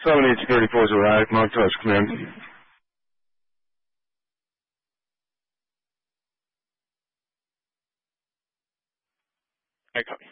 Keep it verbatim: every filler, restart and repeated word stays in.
seven H thirty-four is arrived. Montage, come in. I copy.